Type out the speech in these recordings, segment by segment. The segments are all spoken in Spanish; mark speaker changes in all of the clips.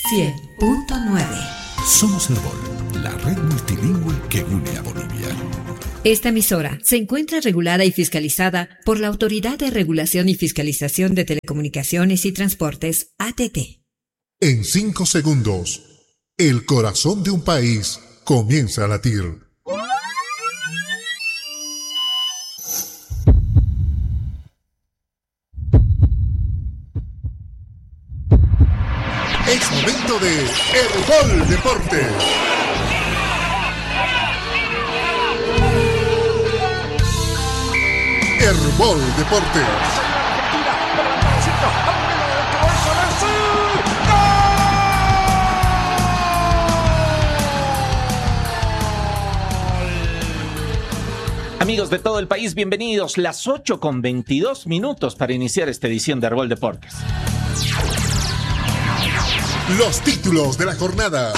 Speaker 1: 100.9.
Speaker 2: Somos Herbol, la red multilingüe que une a Bolivia.
Speaker 1: Esta emisora se encuentra regulada y fiscalizada por la Autoridad de Regulación y Fiscalización de Telecomunicaciones y Transportes, ATT.
Speaker 3: En 5 segundos, el corazón de un país comienza a latir. Es momento de Herbol Deportes. Herbol Deportes.
Speaker 4: Amigos de todo el país, bienvenidos. Las 8:22 para iniciar esta edición de Herbol Deportes.
Speaker 3: Los títulos de la jornada.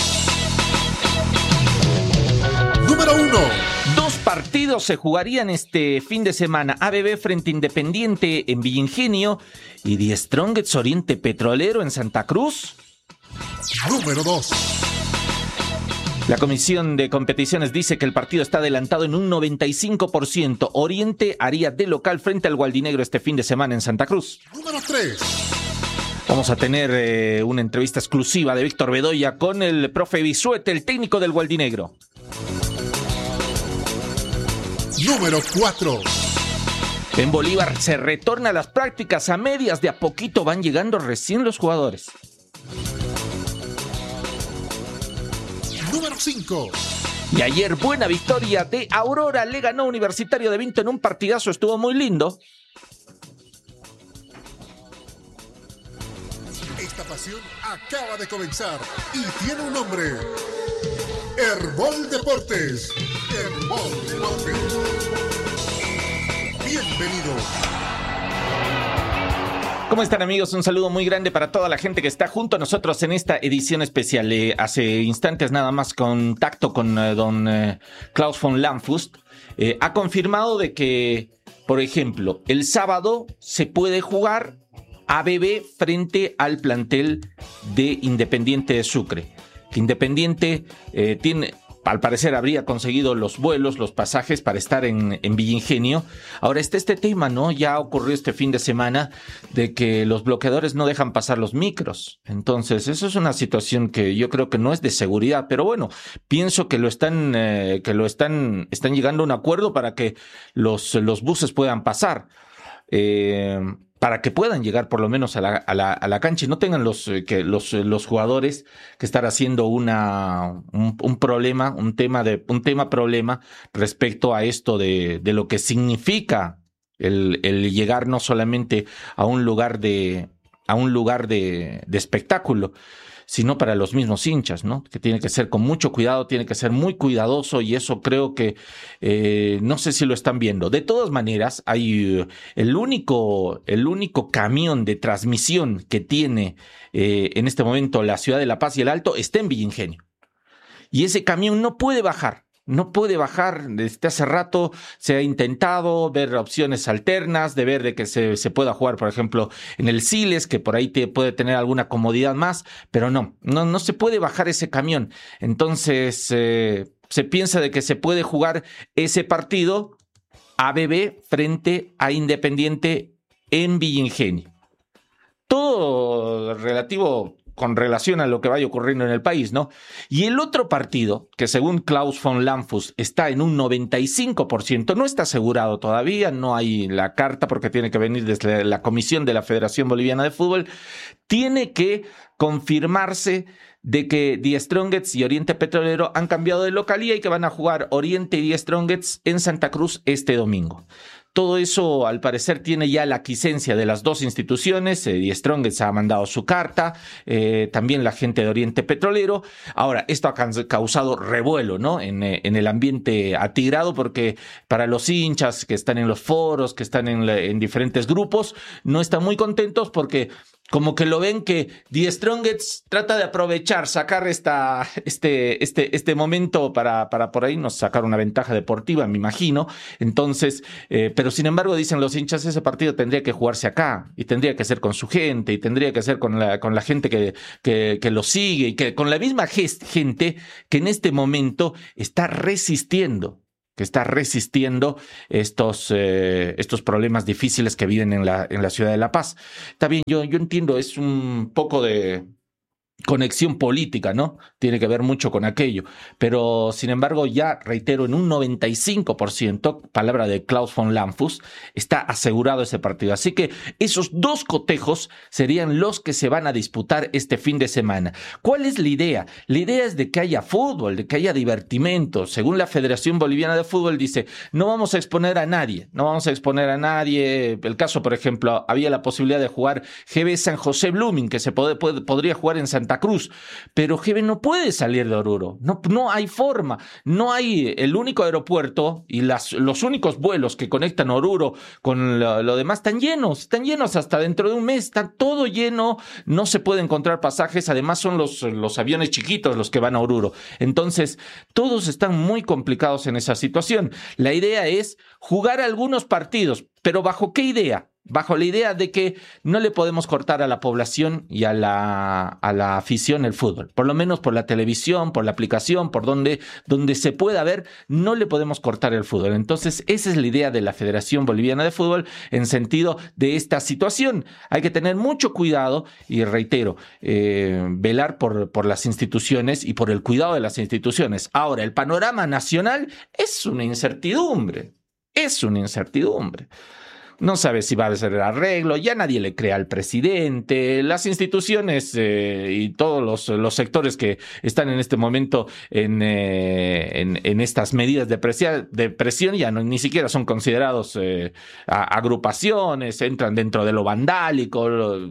Speaker 3: Número 1.
Speaker 4: Dos partidos se jugarían este fin de semana. ABB frente a Independiente en Villa Ingenio y Die Strongets Oriente Petrolero en Santa Cruz.
Speaker 3: Número 2.
Speaker 4: La Comisión de Competiciones dice que el partido está adelantado en un 95%. Oriente haría de local frente al Gualdinegro este fin de semana en Santa Cruz.
Speaker 3: Número 3.
Speaker 4: Vamos a tener una entrevista exclusiva de Víctor Bedoya con el profe Bisuete, el técnico del Gualdinegro.
Speaker 3: Número 4.
Speaker 4: En Bolívar se retorna a las prácticas a medias. De a poquito van llegando recién los jugadores.
Speaker 3: Número 5.
Speaker 4: Y ayer buena victoria de Aurora. Le ganó Universitario de Vinto en un partidazo. Estuvo muy lindo.
Speaker 3: Esta pasión acaba de comenzar y tiene un nombre. Herbol Deportes. Herbol Deportes. Bienvenido.
Speaker 4: ¿Cómo están, amigos? Un saludo muy grande para toda la gente que está junto a nosotros en esta edición especial. Hace instantes nada más contacto con don Klaus von Landfust. Ha confirmado de que, por ejemplo, el sábado se puede jugar ABB frente al plantel de Independiente de Sucre. Independiente tiene, al parecer, habría conseguido los vuelos, los pasajes para estar en Villa Ingenio. Ahora está este tema, ¿no? Ya ocurrió este fin de semana de que los bloqueadores no dejan pasar los micros. Entonces, eso es una situación que yo creo que no es de seguridad, pero bueno, pienso que están llegando a un acuerdo para que los buses puedan pasar. Para que puedan llegar por lo menos a la cancha y no tengan los jugadores que estar haciendo un problema respecto a esto de lo que significa el llegar no solamente a un lugar de espectáculo, sino para los mismos hinchas, ¿no? Que tiene que ser con mucho cuidado, tiene que ser muy cuidadoso y eso creo que no sé si lo están viendo. De todas maneras, hay el único camión de transmisión que tiene en este momento la ciudad de La Paz y el Alto está en Villa Ingenio. Y ese camión no puede bajar. No puede bajar. Desde hace rato se ha intentado ver opciones alternas, de ver de que se pueda jugar, por ejemplo, en el Siles, que por ahí puede tener alguna comodidad más, pero no se puede bajar ese camión. Entonces se piensa de que se puede jugar ese partido ABB frente a Independiente en Villa Ingenio. Todo relativo con relación a lo que vaya ocurriendo en el país, ¿no? Y el otro partido, que según Klaus von Landfust está en un 95%, no está asegurado todavía, no hay la carta porque tiene que venir desde la Comisión de la Federación Boliviana de Fútbol, tiene que confirmarse de que Die Strongets y Oriente Petrolero han cambiado de localía y que van a jugar Oriente y Die Strongets en Santa Cruz este domingo. Todo eso, al parecer, tiene ya la aquiescencia de las dos instituciones. Die Strongets ha mandado su carta, también la gente de Oriente Petrolero. Ahora, esto ha causado revuelo, ¿no? En el ambiente atigrado, porque para los hinchas que están en los foros, que están en diferentes grupos, no están muy contentos porque como que lo ven que Die Strongest trata de aprovechar, sacar este momento para por ahí nos sacar una ventaja deportiva, me imagino. Entonces, pero sin embargo dicen los hinchas, ese partido tendría que jugarse acá y tendría que ser con su gente y tendría que ser con la gente que lo sigue y que con la misma gente que en este momento está resistiendo estos problemas difíciles que viven en la ciudad de La Paz. Está bien, yo entiendo, es un poco de conexión política, ¿no? Tiene que ver mucho con aquello. Pero, sin embargo, ya reitero, en un 95%, palabra de Klaus von Lampfuss, está asegurado ese partido. Así que esos dos cotejos serían los que se van a disputar este fin de semana. ¿Cuál es la idea? La idea es de que haya fútbol, de que haya divertimento. Según la Federación Boliviana de Fútbol, dice, no vamos a exponer a nadie. El caso, por ejemplo, había la posibilidad de jugar GB San José Blooming, que se podría jugar en Santa Cruz, pero GB no puede salir de Oruro, no hay forma, no hay el único aeropuerto y los únicos vuelos que conectan Oruro con lo demás están llenos hasta dentro de un mes, está todo lleno, no se puede encontrar pasajes, además son los aviones chiquitos los que van a Oruro, entonces todos están muy complicados en esa situación. La idea es jugar algunos partidos, pero ¿bajo qué idea? Bajo la idea de que no le podemos cortar a la población y a la afición el fútbol. Por lo menos por la televisión, por la aplicación, por donde se pueda ver, no le podemos cortar el fútbol. Entonces, esa es la idea de la Federación Boliviana de Fútbol en sentido de esta situación. Hay que tener mucho cuidado y reitero, velar por las instituciones y por el cuidado de las instituciones. Ahora, el panorama nacional es una incertidumbre. No sabe si va a ser el arreglo, ya nadie le cree al presidente, las instituciones y todos los sectores que están en este momento en estas medidas de presión ya ni siquiera son considerados agrupaciones, entran dentro de lo vandálico.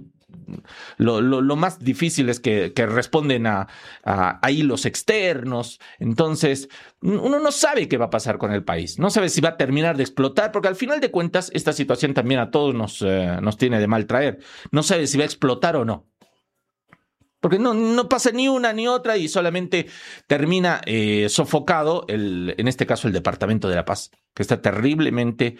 Speaker 4: Lo más difícil es que responden a hilos externos. Entonces, uno no sabe qué va a pasar con el país. No sabe si va a terminar de explotar, porque al final de cuentas, esta situación también a todos nos tiene de mal traer. No sabe si va a explotar o no. Porque no pasa ni una ni otra y solamente termina sofocado, en este caso, el Departamento de La Paz, que está terriblemente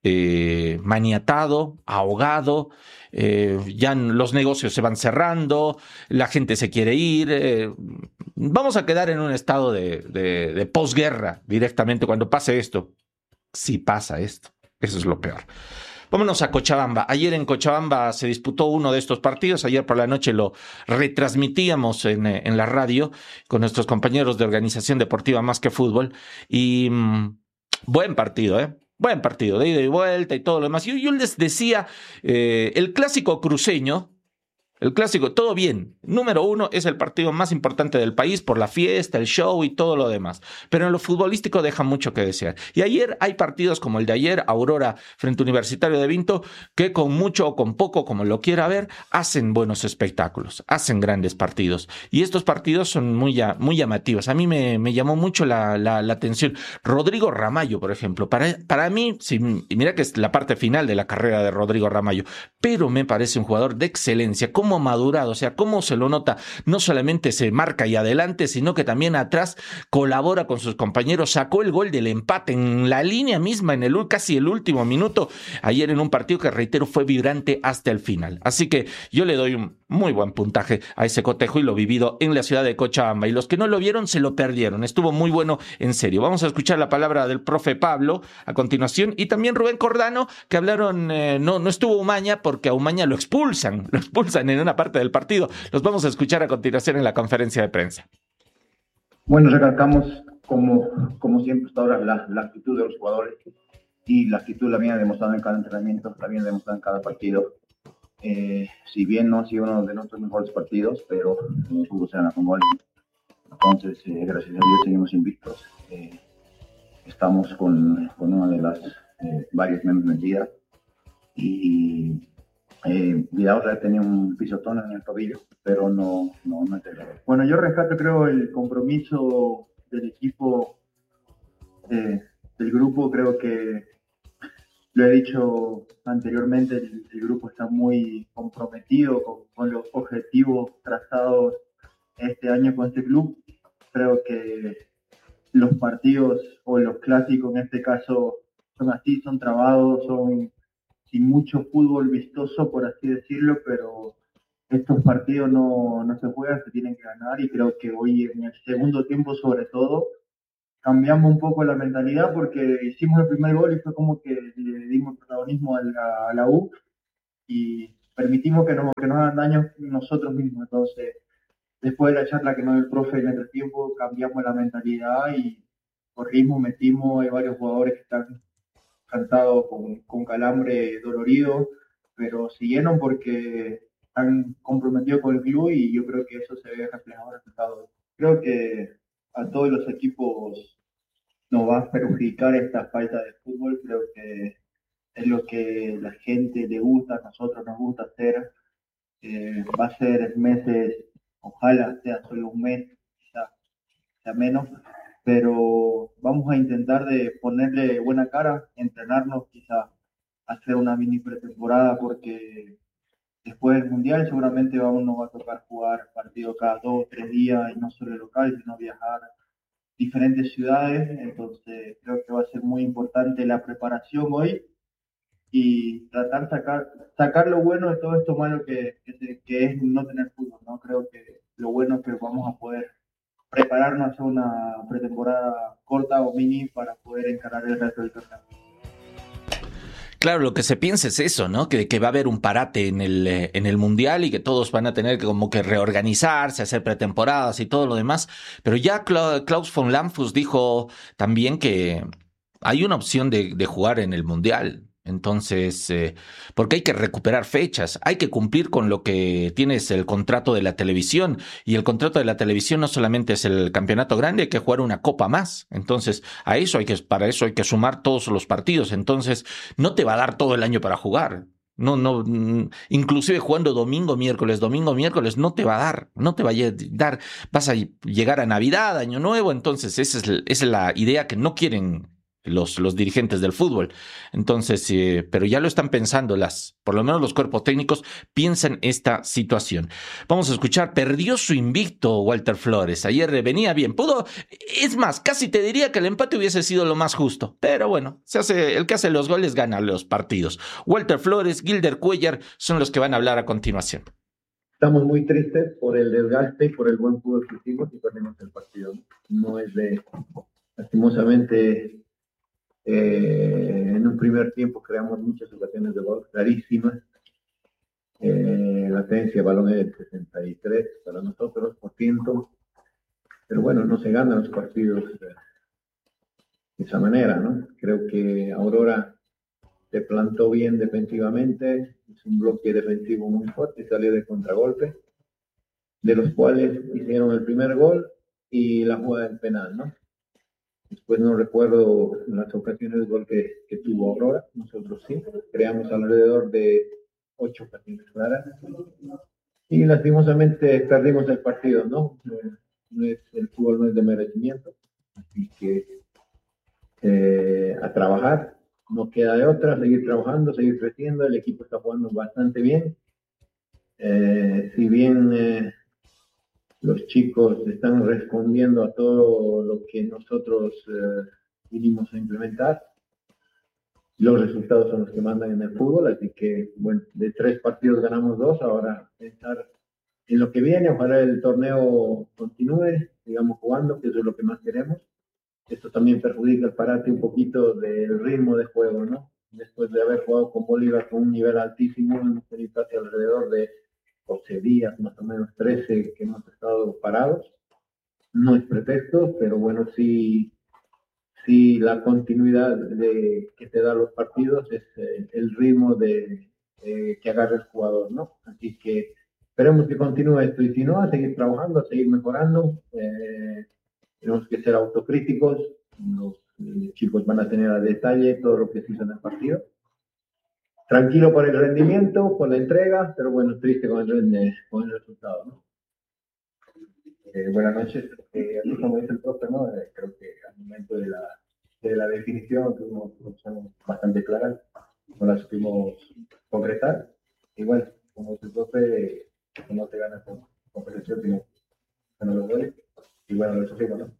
Speaker 4: maniatado, ahogado, ya los negocios se van cerrando, la gente se quiere ir, vamos a quedar en un estado de posguerra directamente cuando pase esto. Si pasa esto, eso es lo peor. Vámonos a Cochabamba. Ayer en Cochabamba se disputó uno de estos partidos. Ayer por la noche lo retransmitíamos en la radio con nuestros compañeros de Organización Deportiva Más que Fútbol. Y buen partido, Buen partido, de ida y vuelta y todo lo demás. Yo les decía, el clásico cruceño, todo bien. Número 1 es el partido más importante del país por la fiesta, el show y todo lo demás. Pero en lo futbolístico deja mucho que desear. Y ayer hay partidos como el de ayer, Aurora frente a Universitario de Vinto, que con mucho o con poco, como lo quiera ver, hacen buenos espectáculos, hacen grandes partidos. Y estos partidos son muy llamativos. A mí me llamó mucho la atención. Rodrigo Ramallo, por ejemplo. Para mí, sí, mira que es la parte final de la carrera de Rodrigo Ramallo, pero me parece un jugador de excelencia. Cómo madurado, o sea, cómo se lo nota, no solamente se marca y adelante, sino que también atrás colabora con sus compañeros, sacó el gol del empate en la línea misma, casi el último minuto, ayer en un partido que, reitero, fue vibrante hasta el final. Así que yo le doy un muy buen puntaje a ese cotejo y lo vivido en la ciudad de Cochabamba, y los que no lo vieron se lo perdieron, estuvo muy bueno, en serio. Vamos a escuchar la palabra del profe Pablo a continuación, y también Rubén Cordano, que hablaron, no estuvo Umaña, porque a Umaña lo expulsan en una parte del partido. Los vamos a escuchar a continuación en la conferencia de prensa.
Speaker 5: Bueno, recalcamos como siempre hasta ahora la actitud de los jugadores, y la actitud la viene demostrando en cada entrenamiento, la viene demostrando en cada partido. Si bien no ha sido uno de nuestros mejores partidos, pero el fútbol se gana con goles. Entonces, gracias a Dios seguimos invictos. Estamos con una de las varias menos metidas, y Vidaurre tenía un pisotón en el tobillo, pero no te grave. Bueno, yo rescato, creo, el compromiso del equipo, del grupo. Creo que lo he dicho anteriormente, el grupo está muy comprometido con los objetivos trazados este año con este club. Creo que los partidos o los clásicos en este caso son así, son trabados, son sin mucho fútbol vistoso, por así decirlo, pero estos partidos no se juegan, se tienen que ganar y creo que hoy en el segundo tiempo sobre todo cambiamos un poco la mentalidad porque hicimos el primer gol y fue como que le dimos protagonismo a la U y permitimos que nos hagan daño nosotros mismos. Entonces, después de la charla que nos dio el profe en el tiempo, cambiamos la mentalidad y corrimos, metimos, hay varios jugadores que están cansados con calambre dolorido, pero siguieron porque están comprometidos con el club y yo creo que eso se ve reflejado en el resultado. Creo que a todos los equipos nos va a perjudicar esta falta de fútbol, creo que es lo que la gente le gusta, a nosotros nos gusta hacer. Va a ser meses, ojalá sea solo un mes, quizá sea menos, pero vamos a intentar de ponerle buena cara, entrenarnos, quizá hacer una mini pretemporada, porque después del Mundial seguramente nos va a tocar jugar partido cada 2 o 3 días, y no solo local, sino viajar a diferentes ciudades, entonces creo que va a ser muy importante la preparación hoy y tratar sacar lo bueno de todo esto malo que es no tener fútbol, ¿no? Creo que lo bueno es que vamos a poder prepararnos a una pretemporada corta o mini para poder encarar el resto del torneo.
Speaker 4: Claro, lo que se piensa es eso, ¿no? Que va a haber un parate en el Mundial y que todos van a tener que como que reorganizarse, hacer pretemporadas y todo lo demás. Pero ya Klaus von Lampfuss dijo también que hay una opción de jugar en el Mundial. Entonces, porque hay que recuperar fechas, hay que cumplir con lo que tienes el contrato de la televisión. Y el contrato de la televisión no solamente es el campeonato grande, hay que jugar una copa más. Entonces, para eso hay que sumar todos los partidos. Entonces, no te va a dar todo el año para jugar. No, inclusive jugando domingo, miércoles, no te va a dar, no te va a dar, vas a llegar a Navidad, Año Nuevo, entonces esa es la idea que no quieren los dirigentes del fútbol. Entonces, pero ya lo están pensando, por lo menos los cuerpos técnicos piensan esta situación. Vamos a escuchar, perdió su invicto Walter Flores, ayer venía bien, es más, casi te diría que el empate hubiese sido lo más justo, pero bueno, el que hace los goles gana los partidos. Walter Flores, Gilder Cuellar son los que van a hablar a continuación.
Speaker 5: Estamos muy tristes por el desgaste y por el buen fútbol que hicimos y perdimos el partido. No es lastimosamente, en un primer tiempo creamos muchas ocasiones de gol clarísimas. La tenencia de balón es del 63 para nosotros por ciento, pero bueno, no se ganan los partidos de esa manera, ¿no? Creo que Aurora se plantó bien defensivamente, es un bloque defensivo muy fuerte y salió de contragolpe, de los cuales hicieron el primer gol y la jugada del penal, ¿no? Después no recuerdo las ocasiones de gol que tuvo Aurora, nosotros sí, creamos alrededor de 8 ocasiones claras y lastimosamente perdimos el partido, ¿no? El fútbol no es de merecimiento, así que a trabajar, no queda de otra, seguir trabajando, seguir creciendo, el equipo está jugando bastante bien, si bien los chicos están respondiendo a todo lo que nosotros vinimos a implementar. Los resultados son los que mandan en el fútbol, así que, bueno, de 3 partidos ganamos 2, ahora pensar en lo que viene, ojalá el torneo continúe, sigamos jugando, que eso es lo que más queremos. Esto también perjudica el parate un poquito del ritmo de juego, ¿no? Después de haber jugado con Bolívar con un nivel altísimo, hemos tenido casi alrededor de 12 días, más o menos 13, que hemos estado parados. No es pretexto, pero bueno, sí la continuidad que te da los partidos es el ritmo que agarra el jugador, ¿no? Así que esperemos que continúe esto y si no, a seguir trabajando, a seguir mejorando. Tenemos que ser autocríticos, los chicos van a tener a detalle todo lo que se hizo en el partido. Tranquilo por el rendimiento, por la entrega, pero bueno, triste con el resultado, ¿no? Buenas noches. Así como dice el profe, ¿no? Creo que al momento de la definición tuvimos opciones bastante claras, no las supimos concretar. Y bueno, como dice el profe, no te ganas con perfección, sino con los goles. Y bueno, lo sufrimos, ¿no?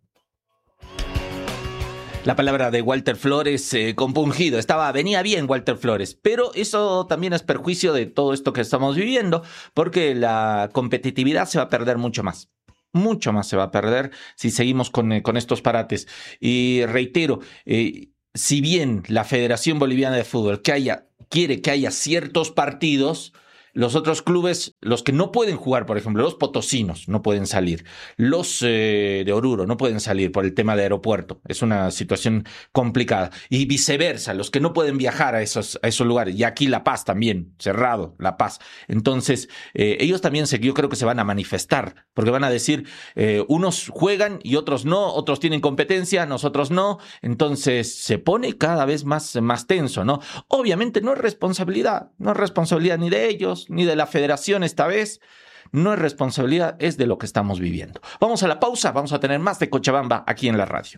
Speaker 4: La palabra de Walter Flores, compungido. Venía bien Walter Flores, pero eso también es perjuicio de todo esto que estamos viviendo, porque la competitividad se va a perder mucho más. Mucho más se va a perder si seguimos con estos parates. Y reitero, si bien la Federación Boliviana de Fútbol quiere que haya ciertos partidos, los otros clubes, los que no pueden jugar, por ejemplo, los potosinos no pueden salir, los de Oruro no pueden salir por el tema de aeropuerto, es una situación complicada, y viceversa, los que no pueden viajar a esos lugares, y aquí La Paz también, cerrado, La Paz. Entonces, ellos también yo creo que se van a manifestar, porque van a decir, unos juegan y otros no, otros tienen competencia, nosotros no, entonces se pone cada vez más tenso, ¿no? Obviamente no es responsabilidad ni de ellos, ni de la federación esta vez, no es responsabilidad, es de lo que estamos viviendo. Vamos a la pausa, vamos a tener más de Cochabamba aquí en la radio.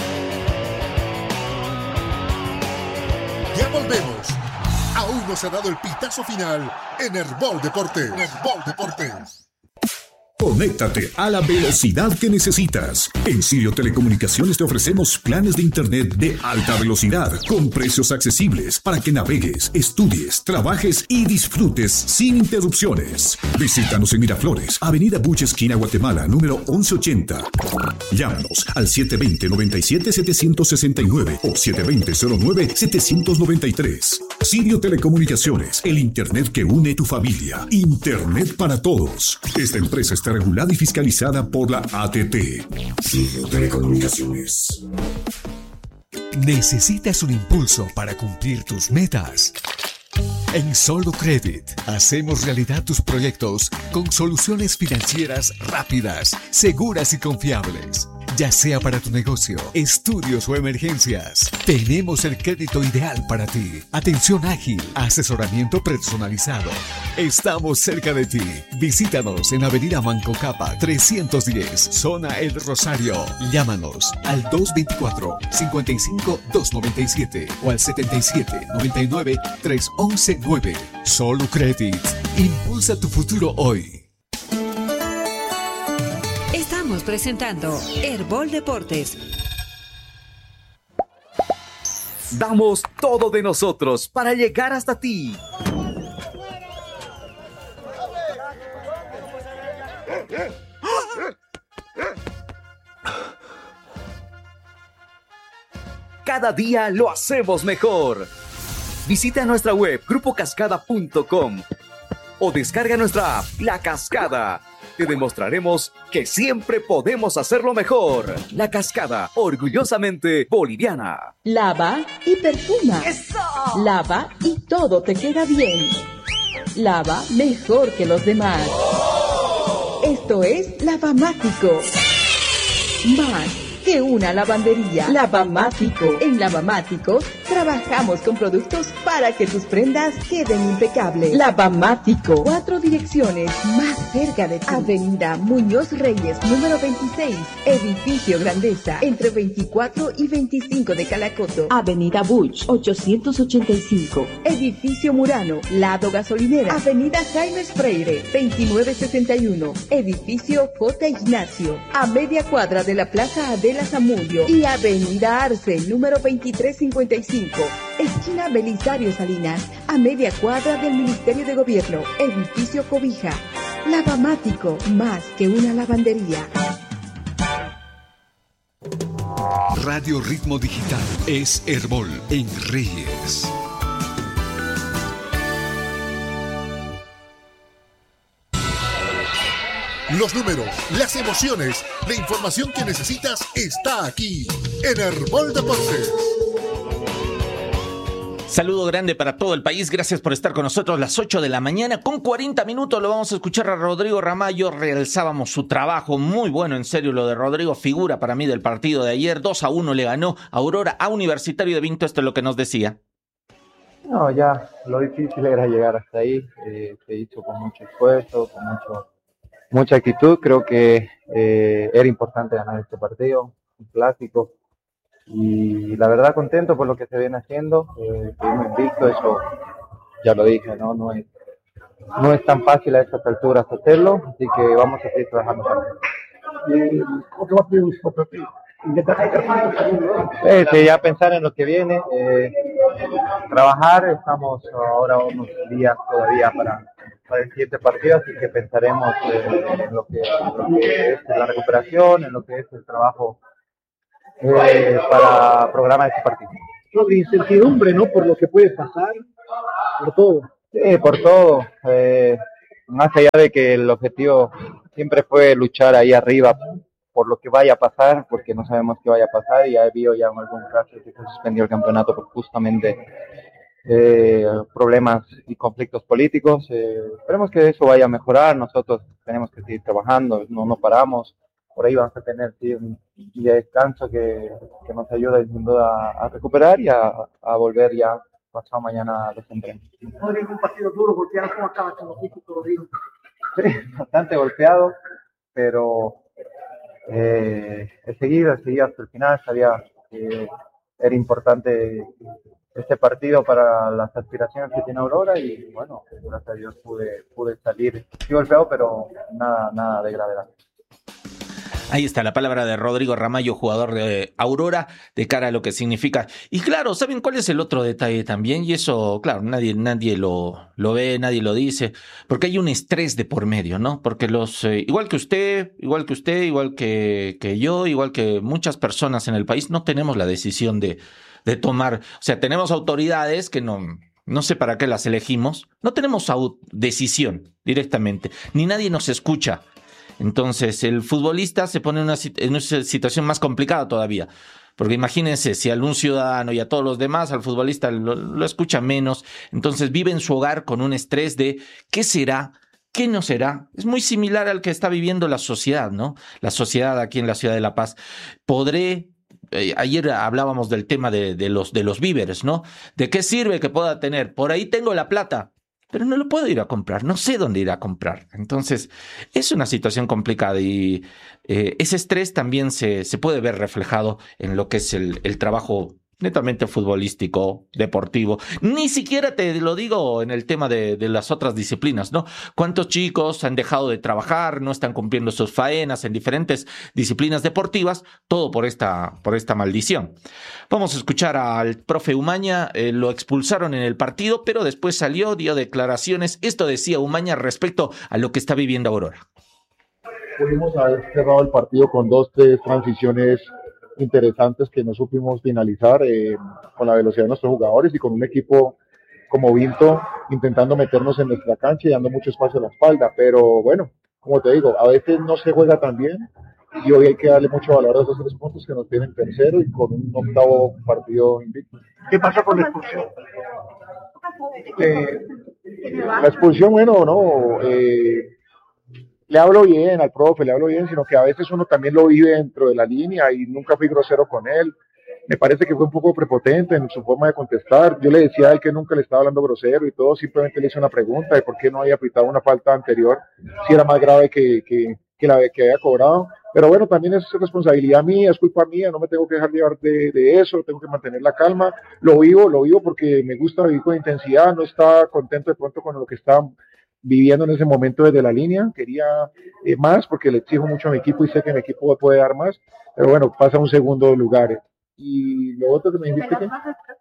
Speaker 3: Ya volvemos. Aún no se ha dado el pitazo final en Herbol Deportes.
Speaker 2: Conéctate a la velocidad que necesitas. En Sirio Telecomunicaciones te ofrecemos planes de internet de alta velocidad con precios accesibles para que navegues, estudies, trabajes y disfrutes sin interrupciones. Visítanos en Miraflores, Avenida Buche, esquina Guatemala, número 1180. Llámanos al 720-97-769 o 720-09-793. Sirio Telecomunicaciones, el internet que une tu familia. Internet para todos. Esta empresa está regulada y fiscalizada por la ATT. Sirio Telecomunicaciones.
Speaker 6: ¿Necesitas un impulso para cumplir tus metas? En Solo Credit hacemos realidad tus proyectos con soluciones financieras rápidas, seguras y confiables. Ya sea para tu negocio, estudios o emergencias, tenemos el crédito ideal para ti. Atención ágil, asesoramiento personalizado. Estamos cerca de ti. Visítanos en Avenida Manco Capa 310, Zona El Rosario. Llámanos al 224-55-297 o al 77-99-311-9. Solo Credit. Impulsa tu futuro hoy.
Speaker 1: Estamos presentando Herbol Deportes.
Speaker 7: Damos todo de nosotros para llegar hasta ti. Cada día lo hacemos mejor. Visita nuestra web grupocascada.com o descarga nuestra app La Cascada. Te demostraremos que siempre podemos hacerlo mejor. La Cascada, orgullosamente boliviana.
Speaker 8: Lava y perfuma. ¡Eso! Lava y todo te queda bien. Lava mejor que los demás. Esto es Lavamático. Más que una lavandería. Lavamático. En Lavamático trabajamos con productos para que tus prendas queden impecables. Lavamático. 4 direcciones más cerca de ti. Avenida Muñoz Reyes, número 26. Edificio Grandeza, entre 24 y 25 de Calacoto. Avenida Buch, 885. Edificio Murano, lado gasolinera. Avenida Jaime Freire, 2961. Edificio J. Ignacio, a media cuadra de la Plaza Adela Zamudio. Y Avenida Arce, número 2355. Esquina Belisario Salinas, a media cuadra del Ministerio de Gobierno. Edificio Cobija. Lavamático, más que una lavandería.
Speaker 6: Radio Ritmo Digital es Herbol en Reyes.
Speaker 3: Los números, las emociones, la información que necesitas está aquí en Herbol Deportes.
Speaker 4: Saludo grande para todo el país, gracias por estar con nosotros a las 8 de la mañana, con 40 minutos lo vamos a escuchar a Rodrigo Ramallo, realzábamos su trabajo, muy bueno en serio lo de Rodrigo, figura para mí del partido de ayer, 2-1 le ganó Aurora a Universitario de Vinto, esto es lo que nos decía.
Speaker 9: No, ya, lo difícil era llegar hasta ahí, se hizo con mucho esfuerzo, con mucha actitud, creo que era importante ganar este partido, un clásico, y la verdad contento por lo que se viene haciendo, seguimos invicto, eso ya lo dije, no es tan fácil a estas alturas hacerlo, así que vamos a seguir trabajando también.
Speaker 10: ¿Cómo va a pedir su partido?
Speaker 9: Sí, ya pensar en lo que viene, trabajar, estamos ahora unos días todavía para el siguiente partido, así que pensaremos en lo que es la recuperación, en lo que es el trabajo para programar este partido.
Speaker 10: Sobre incertidumbre, ¿no? Por lo que puede pasar, por todo.
Speaker 9: Sí, por todo. Más allá de que el objetivo siempre fue luchar ahí arriba por lo que vaya a pasar, porque no sabemos qué vaya a pasar, y ha habido ya en algún caso que se suspendió el campeonato por justamente problemas y conflictos políticos. Esperemos que eso vaya a mejorar, nosotros tenemos que seguir trabajando, no paramos, por ahí vamos a tener un día de descanso que nos ayuda sin duda a recuperar y a volver ya pasado mañana a los entrenos.
Speaker 10: Rodrigo, un partido duro, golpeado, ¿cómo acaba con los físicos, Rodrigo?
Speaker 9: Sí, bastante golpeado, pero he seguido hasta el final, sabía que era importante este partido para las aspiraciones que tiene Aurora y bueno, gracias a Dios pude salir, sí golpeado, pero nada de gravedad.
Speaker 4: Ahí está la palabra de Rodrigo Ramallo, jugador de Aurora, de cara a lo que significa. Y claro, ¿saben cuál es el otro detalle también? Y eso, claro, nadie lo ve, nadie lo dice, porque hay un estrés de por medio, ¿no? Porque igual que usted, igual que yo, igual que muchas personas en el país, no tenemos la decisión de tomar, o sea, tenemos autoridades que no sé para qué las elegimos, no tenemos decisión directamente, ni nadie nos escucha. Entonces el futbolista se pone en una situación más complicada todavía, porque imagínense, si a un ciudadano y a todos los demás, al futbolista lo escucha menos, entonces vive en su hogar con un estrés de ¿qué será? ¿Qué no será? Es muy similar al que está viviendo la sociedad, ¿no? La sociedad aquí en la ciudad de La Paz. Ayer hablábamos del tema de los víveres, ¿no? ¿De qué sirve que pueda tener? Por ahí tengo la plata, pero no lo puedo ir a comprar, no sé dónde ir a comprar. Entonces, es una situación complicada y ese estrés también se puede ver reflejado en lo que es el trabajo netamente futbolístico, deportivo. Ni siquiera te lo digo en el tema de las otras disciplinas, ¿no? ¿Cuántos chicos han dejado de trabajar, no están cumpliendo sus faenas en diferentes disciplinas deportivas? Todo por esta maldición. Vamos a escuchar al profe Umaña. Lo expulsaron en el partido, pero después salió, dio declaraciones. Esto decía Umaña respecto a lo que está viviendo Aurora.
Speaker 11: Pudimos haber cerrado el partido con 2-3 transiciones interesantes que no supimos finalizar con la velocidad de nuestros jugadores y con un equipo como Vinto intentando meternos en nuestra cancha y dando mucho espacio a la espalda, pero bueno, como te digo, a veces no se juega tan bien y hoy hay que darle mucho valor a esos 3 puntos que nos tienen tercero y con un 8º partido invicto.
Speaker 10: ¿Qué pasa con la expulsión?
Speaker 11: La expulsión, bueno, no, le hablo bien al profe, sino que a veces uno también lo vive dentro de la línea y nunca fui grosero con él. Me parece que fue un poco prepotente en su forma de contestar. Yo le decía a él que nunca le estaba hablando grosero y todo, simplemente le hice una pregunta de por qué no había aplicado una falta anterior, si era más grave que la que había cobrado. Pero bueno, también es responsabilidad mía, es culpa mía, no me tengo que dejar llevar de eso, tengo que mantener la calma. Lo vivo porque me gusta vivir con intensidad, no estaba contento de pronto con lo que estaba viviendo en ese momento desde la línea, quería más porque le exijo mucho a mi equipo y sé que mi equipo puede dar más, pero bueno, pasa a un segundo lugar. Y lo otro que me dijiste que...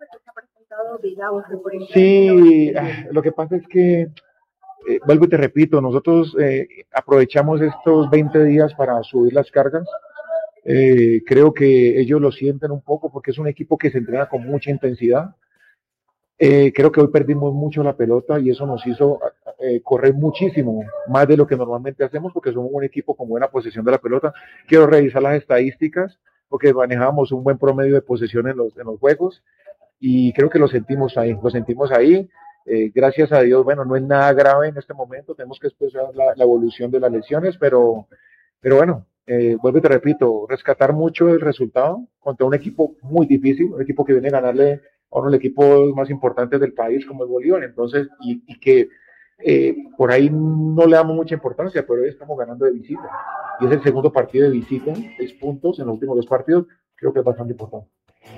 Speaker 11: Sí, lo que pasa es que, vuelvo y te repito, nosotros aprovechamos estos 20 días para subir las cargas. Creo que ellos lo sienten un poco porque es un equipo que se entrena con mucha intensidad. Creo que hoy perdimos mucho la pelota y eso nos hizo correr muchísimo, más de lo que normalmente hacemos porque somos un equipo con buena posesión de la pelota. Quiero revisar las estadísticas porque manejamos un buen promedio de posesión en los juegos y creo que lo sentimos ahí. Gracias a Dios, bueno, no es nada grave en este momento, tenemos que esperar la evolución de las lesiones, pero bueno, vuelvo y te repito, rescatar mucho el resultado contra un equipo muy difícil, un equipo que viene a ganarle a uno de los equipos más importantes del país como es Bolívar, entonces, y que por ahí no le damos mucha importancia, pero hoy estamos ganando de visita, y es el segundo partido de visita, 6 puntos en los últimos 2 partidos, creo que es bastante importante.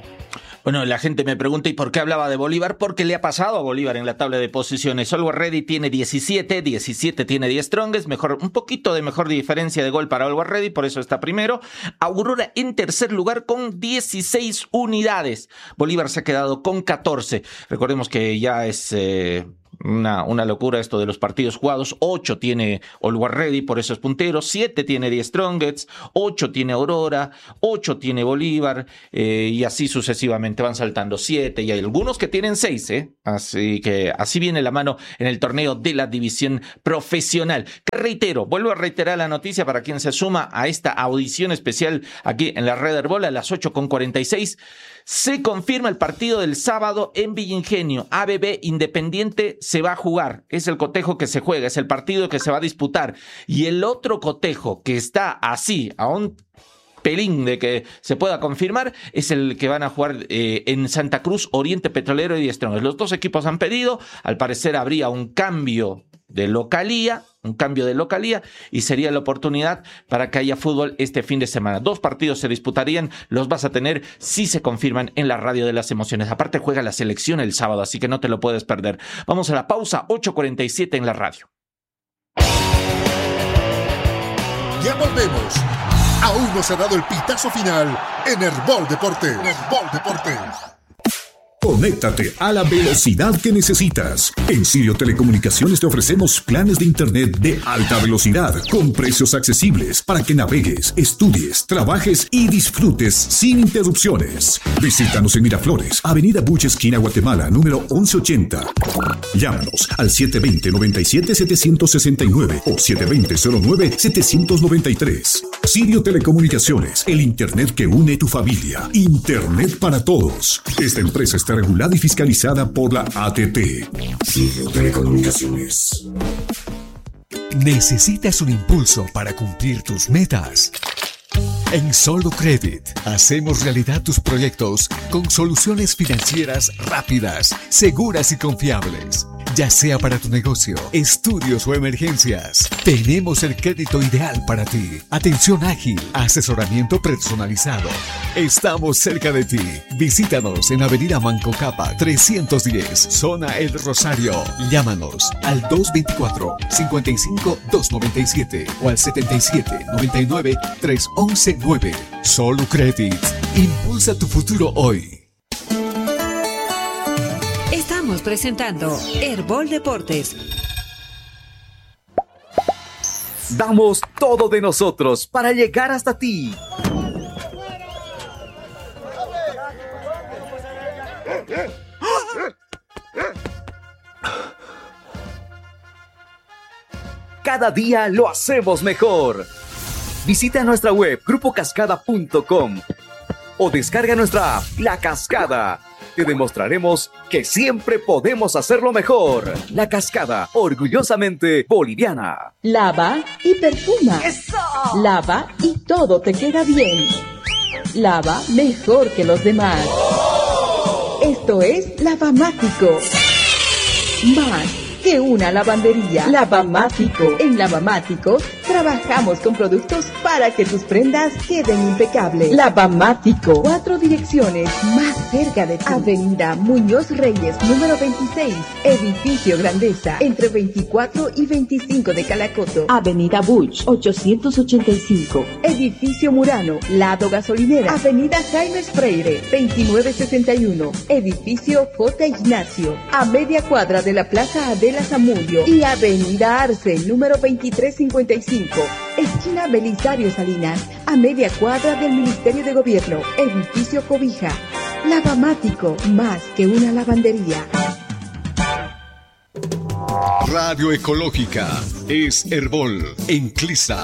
Speaker 4: Bueno, la gente me pregunta ¿y por qué hablaba de Bolívar? Porque le ha pasado a Bolívar en la tabla de posiciones. Always Ready tiene 17 tiene 10 Strongest, un poquito de mejor diferencia de gol para Always Ready, por eso está primero. Aurora en tercer lugar con 16 unidades. Bolívar se ha quedado con 14. Recordemos que ya es una locura esto de los partidos jugados. 8 tiene Always Ready, por eso es puntero. 7 tiene 10 Strongest, 8 tiene Aurora, 8 tiene Bolívar, y así sucesivamente van saltando 7, y hay algunos que tienen 6, así que así viene la mano en el torneo de la división profesional. Que vuelvo a reiterar la noticia para quien se suma a esta audición especial aquí en la Red Herbol a las 8:46. Se confirma el partido del sábado en Villa Ingenio. ABB Independiente se va a jugar. Es el cotejo que se juega, es el partido que se va a disputar. Y el otro cotejo que está así, a un pelín de que se pueda confirmar, es el que van a jugar en Santa Cruz, Oriente Petrolero y Strongest. Los dos equipos han pedido, al parecer habría un cambio de localía, y sería la oportunidad para que haya fútbol este fin de semana. 2 partidos se disputarían, los vas a tener si se confirman en la radio de las emociones. Aparte juega la selección el sábado, así que no te lo puedes perder. Vamos a la pausa, 8:47 en la radio.
Speaker 3: Ya volvemos. Aún no se ha dado el pitazo final en Herbol Deportes.
Speaker 2: Conéctate a la velocidad que necesitas. En Sirio Telecomunicaciones te ofrecemos planes de internet de alta velocidad con precios accesibles para que navegues, estudies, trabajes y disfrutes sin interrupciones. Visítanos en Miraflores, Avenida Buche, esquina Guatemala, número 1180. Llámanos al 720-97-769 o 720-09-793. Sirio Telecomunicaciones, el internet que une tu familia. Internet para todos. Esta empresa está regulada y fiscalizada por la ATT. Sirio Telecomunicaciones.
Speaker 6: ¿Necesitas un impulso para cumplir tus metas? En Solo Credit hacemos realidad tus proyectos con soluciones financieras rápidas, seguras y confiables. Ya sea para tu negocio, estudios o emergencias, tenemos el crédito ideal para ti. Atención ágil, asesoramiento personalizado. Estamos cerca de ti. Visítanos en Avenida Manco Capa 310, Zona El Rosario. Llámanos al 224-55-297 o al 77-99-311-9. Solo Credit. Impulsa tu futuro hoy.
Speaker 1: Estamos presentando Herbol Deportes.
Speaker 7: Damos todo de nosotros para llegar hasta ti. Cada día lo hacemos mejor. Visita nuestra web grupocascada.com o descarga nuestra app La Cascada. Te demostraremos que siempre podemos hacerlo mejor. La Cascada, orgullosamente boliviana.
Speaker 8: Lava y perfuma.
Speaker 12: ¡Eso!
Speaker 8: Lava y todo te queda bien. Lava mejor que los demás. Esto es Lavamático. Más que una lavandería. Lavamático. En Lavamático trabajamos con productos para que tus prendas queden impecables. Lavamático. 4 direcciones más cerca de ti. Avenida Muñoz Reyes, número 26. Edificio Grandeza, entre 24 y 25 de Calacoto. Avenida Buch, 885. Edificio Murano, lado gasolinera. Avenida Jaime Freire, 2961. Edificio J. Ignacio, a media cuadra de la Plaza Adela Zamudio. Y Avenida Arce, número 2355. Esquina Belisario Salinas, a media cuadra del Ministerio de Gobierno. Edificio Cobija. Lavamático, más que una lavandería.
Speaker 6: Radio Ecológica es Herbol en Clisa.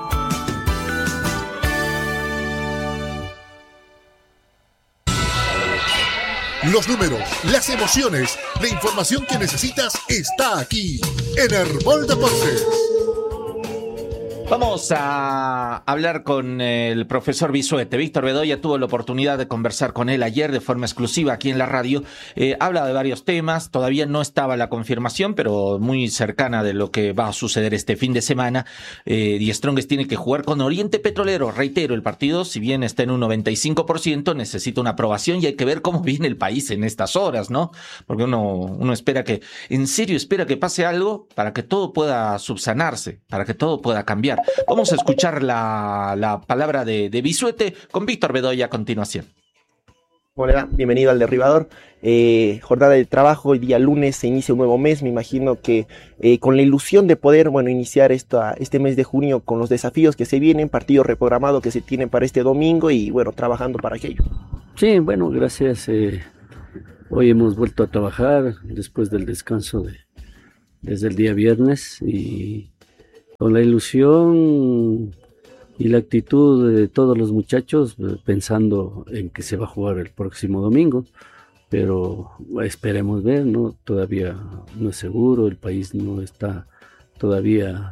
Speaker 3: Los números, las emociones, la información que necesitas está aquí en Herbol Deportes.
Speaker 4: Vamos a hablar con el profesor Bisuete. Víctor Bedoya tuvo la oportunidad de conversar con él ayer de forma exclusiva aquí en la radio. Habla de varios temas, todavía no estaba la confirmación, pero muy cercana de lo que va a suceder este fin de semana. Die Strongest tiene que jugar con Oriente Petrolero. Reitero, el partido, si bien está en un 95%, necesita una aprobación y hay que ver cómo viene el país en estas horas, ¿no? Porque uno espera que, en serio espera que pase algo para que todo pueda subsanarse, para que todo pueda cambiar. Vamos a escuchar la palabra de Bisuete con Víctor Bedoya a continuación.
Speaker 12: Hola, bienvenido al Derribador. Jornada de trabajo, el día lunes se inicia un nuevo mes. Me imagino que con la ilusión de poder iniciar este mes de junio con los desafíos que se vienen, partido reprogramado que se tiene para este domingo y trabajando para aquello.
Speaker 13: Sí, gracias. Hoy hemos vuelto a trabajar después del descanso desde el día viernes y con la ilusión y la actitud de todos los muchachos pensando en que se va a jugar el próximo domingo, pero esperemos ver, ¿no? Todavía no es seguro, el país no está todavía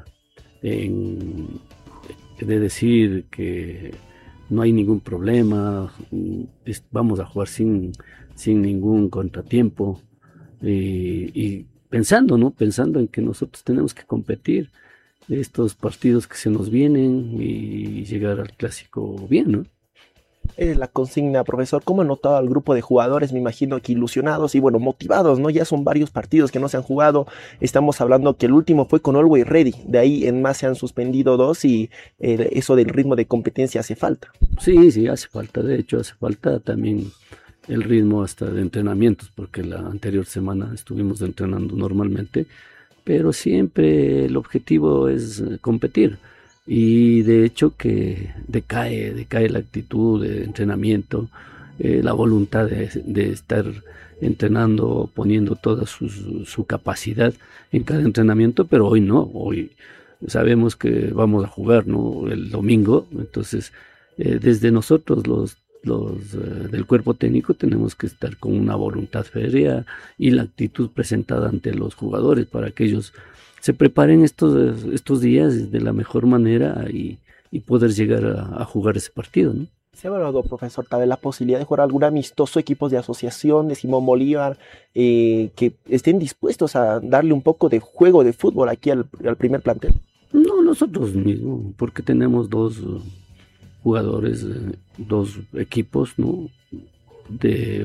Speaker 13: de decir que no hay ningún problema, vamos a jugar sin ningún contratiempo y pensando, ¿no? Pensando en que nosotros tenemos que competir estos partidos que se nos vienen y llegar al clásico bien, ¿no?
Speaker 12: Es la consigna, profesor. ¿Cómo ha notado al grupo de jugadores? Me imagino que ilusionados y motivados, ¿no? Ya son varios partidos que no se han jugado. Estamos hablando que el último fue con Always Ready. De ahí en más se han suspendido 2 y eso del ritmo de competencia hace falta.
Speaker 13: Sí, hace falta. De hecho, hace falta también el ritmo hasta de entrenamientos, porque la anterior semana estuvimos entrenando normalmente, pero siempre el objetivo es competir y de hecho que decae la actitud de entrenamiento, la voluntad de estar entrenando, poniendo toda su capacidad en cada entrenamiento, pero hoy no, hoy sabemos que vamos a jugar, ¿no? El domingo, entonces desde nosotros los del cuerpo técnico tenemos que estar con una voluntad férrea y la actitud presentada ante los jugadores para que ellos se preparen estos días de la mejor manera y poder llegar a jugar ese partido, ¿no?
Speaker 12: ¿Se ha hablado, profesor, tal vez la posibilidad de jugar algún amistoso, equipos de asociación de Simón Bolívar, que estén dispuestos a darle un poco de juego de fútbol aquí al primer plantel?
Speaker 13: No, nosotros mismos, porque tenemos dos jugadores, 2 equipos, ¿no? de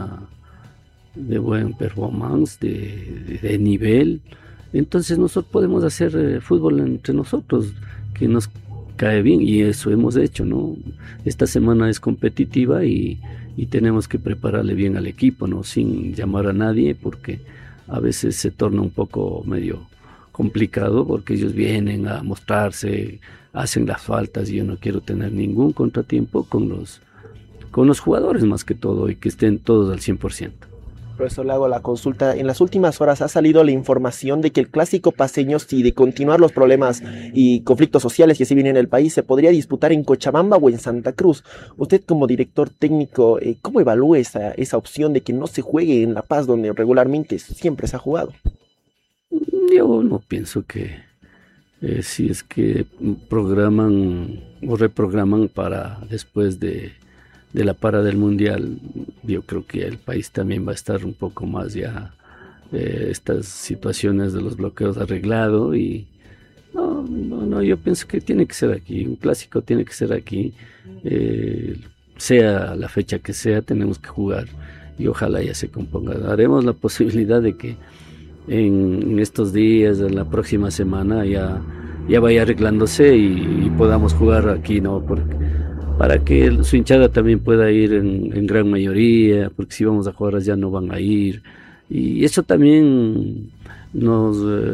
Speaker 13: buen performance, de nivel. Entonces nosotros podemos hacer fútbol entre nosotros, que nos cae bien, y eso hemos hecho, ¿no? Esta semana es competitiva y tenemos que prepararle bien al equipo, ¿no? Sin llamar a nadie, porque a veces se torna un poco medio complicado, porque ellos vienen a mostrarse, hacen las faltas y yo no quiero tener ningún contratiempo con los jugadores más que todo y que estén todos al 100%.
Speaker 12: Profesor, le hago la consulta. En las últimas horas ha salido la información de que el clásico paceño, si de continuar los problemas y conflictos sociales que se vienen en el país, se podría disputar en Cochabamba o en Santa Cruz. Usted como director técnico, ¿cómo evalúa esa opción de que no se juegue en La Paz, donde regularmente siempre se ha jugado?
Speaker 13: Yo no pienso que si es que programan o reprograman para después de la para del Mundial, yo creo que el país también va a estar un poco más ya estas situaciones de los bloqueos arreglado y no, yo pienso que tiene que ser aquí, un clásico tiene que ser aquí, sea la fecha que sea, tenemos que jugar y ojalá ya se componga. Haremos la posibilidad de que en estos días, en la próxima semana ya vaya arreglándose y podamos jugar aquí, ¿no? Para que su hinchada también pueda ir en gran mayoría, porque si vamos a jugar allá no van a ir, y eso también nos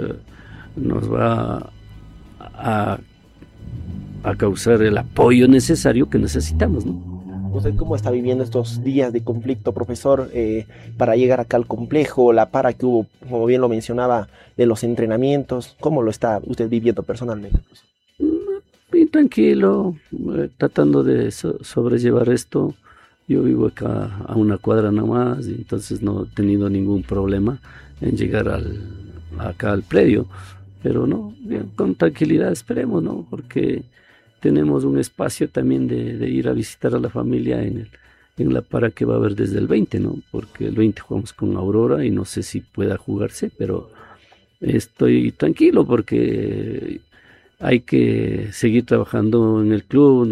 Speaker 13: va a causar el apoyo necesario que necesitamos, ¿no?
Speaker 12: ¿Usted cómo está viviendo estos días de conflicto, profesor, para llegar acá al complejo, la para que hubo, como bien lo mencionaba, de los entrenamientos? ¿Cómo lo está usted viviendo personalmente?
Speaker 13: Bien tranquilo, tratando de sobrellevar esto. Yo vivo acá a una cuadra nomás, y entonces no he tenido ningún problema en llegar acá al predio. pero no, bien, con tranquilidad esperemos, ¿no? Porque tenemos un espacio también de ir a visitar a la familia en la para que va a haber desde el 20, ¿no? Porque el 20 jugamos con Aurora y no sé si pueda jugarse, pero estoy tranquilo porque hay que seguir trabajando en el club,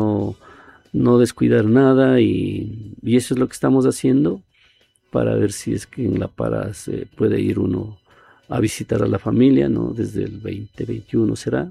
Speaker 13: no descuidar nada y eso es lo que estamos haciendo para ver si es que en la para se puede ir uno a visitar a la familia, ¿no? Desde el 20-21 será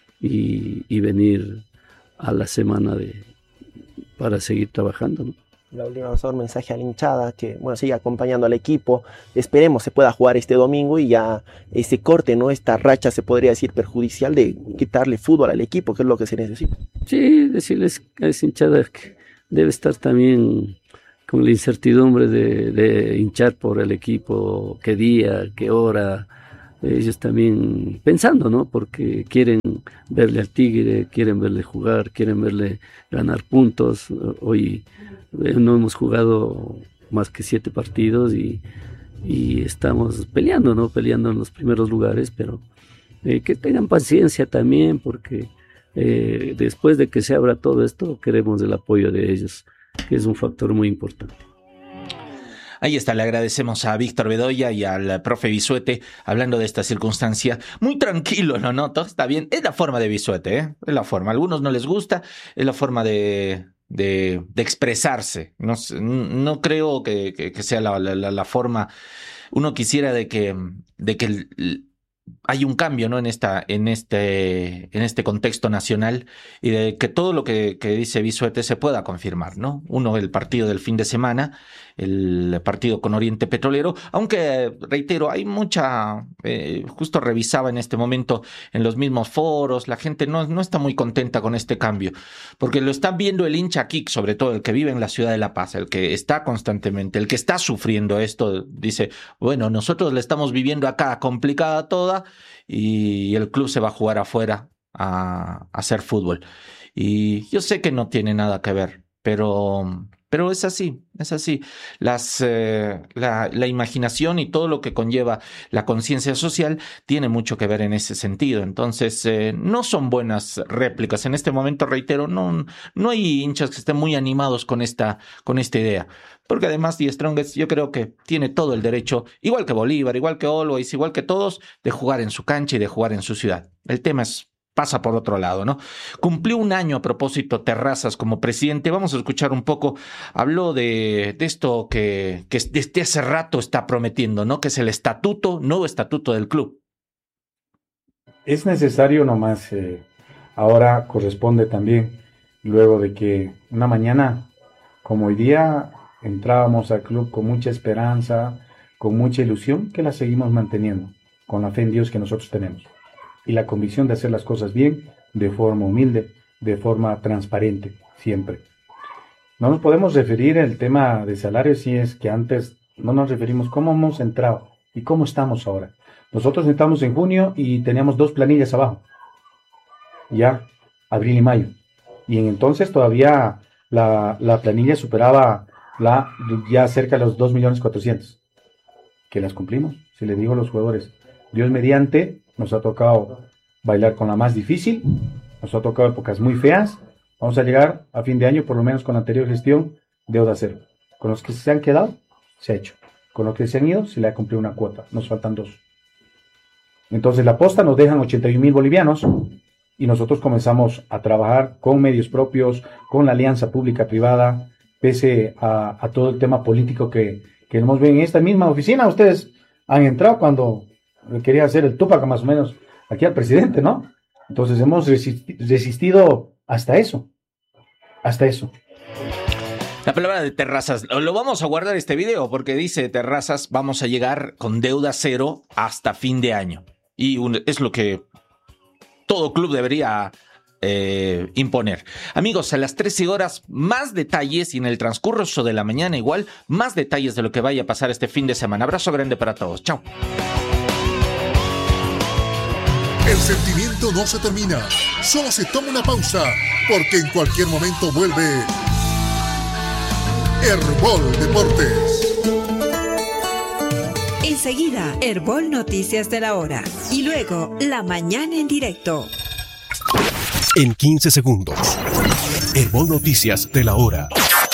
Speaker 13: y venir a la semana para seguir trabajando, ¿no?
Speaker 12: La última vez, un mensaje a la hinchada que siga acompañando al equipo. Esperemos se pueda jugar este domingo y ya se corte, ¿no? Esta racha, se podría decir, perjudicial de quitarle fútbol al equipo, que es lo que se necesita.
Speaker 13: Sí, decirles a esa hinchada que debe estar también con la incertidumbre de hinchar por el equipo, qué día, qué hora. Ellos también pensando, ¿no? Porque quieren verle al Tigre, quieren verle jugar, quieren verle ganar puntos. Hoy no hemos jugado más que 7 partidos y estamos peleando, ¿no? Peleando en los primeros lugares, pero que tengan paciencia también, porque después de que se abra todo esto, queremos el apoyo de ellos, que es un factor muy importante.
Speaker 4: Ahí está, le agradecemos a Víctor Bedoya y al profe Bisuete hablando de esta circunstancia. Muy tranquilo, ¿no? Todo está bien. Es la forma de Bisuete, ¿eh? Es la forma. A algunos no les gusta, es la forma de expresarse. No creo que sea la forma. Uno quisiera de que hay un cambio, ¿no? en este contexto nacional y de que todo lo que dice Bisuete se pueda confirmar, ¿no? Uno, el partido del fin de semana, el partido con Oriente Petrolero, aunque reitero, hay mucha, justo revisaba en este momento en los mismos foros, la gente no está muy contenta con este cambio, porque lo está viendo el hincha aquí, sobre todo el que vive en la ciudad de La Paz, el que está constantemente, el que está sufriendo esto, dice, bueno, nosotros la estamos viviendo acá complicada toda y el club se va a jugar afuera a hacer fútbol. Y yo sé que no tiene nada que ver, pero es así. La imaginación y todo lo que conlleva la conciencia social tiene mucho que ver en ese sentido. Entonces, no son buenas réplicas. En este momento, reitero, no hay hinchas que estén muy animados con esta idea. Porque además The Strongest yo creo que tiene todo el derecho, igual que Bolívar, igual que Always, igual que todos, de jugar en su cancha y de jugar en su ciudad. El tema pasa por otro lado, ¿no? Cumplió un año a propósito Terrazas como presidente. Vamos a escuchar un poco. Habló de esto que desde hace rato está prometiendo, ¿no? Que es el nuevo estatuto del club.
Speaker 14: Es necesario nomás, ahora corresponde también, luego de que una mañana como hoy día entrábamos al club con mucha esperanza, con mucha ilusión, que la seguimos manteniendo, con la fe en Dios que nosotros tenemos. Y la convicción de hacer las cosas bien, de forma humilde, de forma transparente, siempre. No nos podemos referir al tema de salarios si es que antes no nos referimos cómo hemos entrado y cómo estamos ahora. Nosotros entramos en junio y teníamos 2 planillas abajo, ya, abril y mayo. Y en entonces todavía la planilla superaba ya cerca de los 2.400.000. Que las cumplimos, si les digo a los jugadores, Dios mediante, nos ha tocado bailar con la más difícil, nos ha tocado épocas muy feas, vamos a llegar a fin de año, por lo menos con la anterior gestión, deuda cero. Con los que se han quedado, se ha hecho. Con los que se han ido, se le ha cumplido una cuota, nos faltan 2. Entonces la posta nos dejan 81.000 bolivianos y nosotros comenzamos a trabajar con medios propios, con la alianza pública-privada, pese a todo el tema político que hemos visto en esta misma oficina. Ustedes han entrado cuando quería hacer el Tupac más o menos aquí al presidente, ¿no? Entonces hemos resistido hasta eso.
Speaker 4: La palabra de Terrazas, lo vamos a guardar este video porque dice Terrazas, vamos a llegar con deuda cero hasta fin de año. Y es lo que todo club debería imponer. Amigos, a las 13 horas más detalles y en el transcurso de la mañana igual, más detalles de lo que vaya a pasar este fin de semana. Abrazo grande para todos. Chao.
Speaker 3: El sentimiento no se termina, solo se toma una pausa, porque en cualquier momento vuelve Herbol Deportes.
Speaker 1: En Enseguida, Herbol Noticias de la Hora. Y luego, La Mañana en Directo.
Speaker 15: En 15 segundos, Herbol Noticias de la Hora.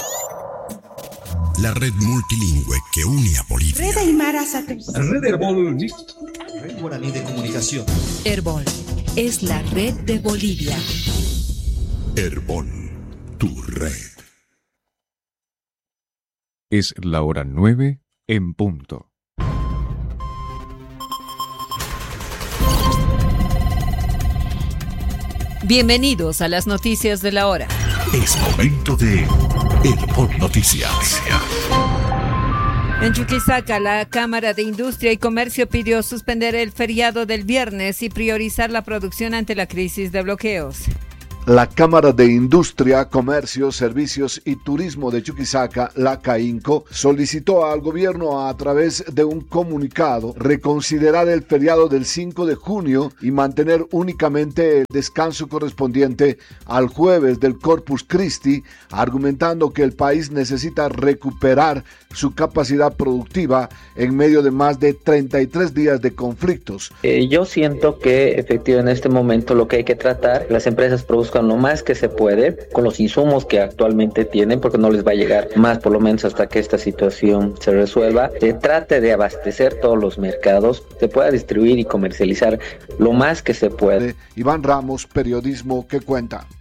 Speaker 2: La red multilingüe que une a Bolivia.
Speaker 16: Red Aymara Satélite.
Speaker 2: Red Herbol.
Speaker 17: Red Guaraní de Comunicación.
Speaker 1: Herbol es la red de Bolivia.
Speaker 2: Herbol, tu red.
Speaker 18: Es la hora 9 en punto.
Speaker 1: Bienvenidos a las noticias de la hora.
Speaker 2: Es momento de Herbol Noticias.
Speaker 1: En Chuquisaca, la Cámara de Industria y Comercio pidió suspender el feriado del viernes y priorizar la producción ante la crisis de bloqueos.
Speaker 19: La Cámara de Industria, Comercio, Servicios y Turismo de Chuquisaca, la CAINCO, solicitó al gobierno a través de un comunicado reconsiderar el feriado del 5 de junio y mantener únicamente el descanso correspondiente al jueves del Corpus Christi, argumentando que el país necesita recuperar su capacidad productiva en medio de más de 33 días de conflictos.
Speaker 20: Yo siento que efectivamente en este momento lo que hay que tratar, las empresas produzcan lo más que se puede con los insumos que actualmente tienen, porque no les va a llegar más, por lo menos hasta que esta situación se resuelva. Se trate de abastecer todos los mercados, se pueda distribuir y comercializar lo más que se puede.
Speaker 19: Iván Ramos, Periodismo que Cuenta.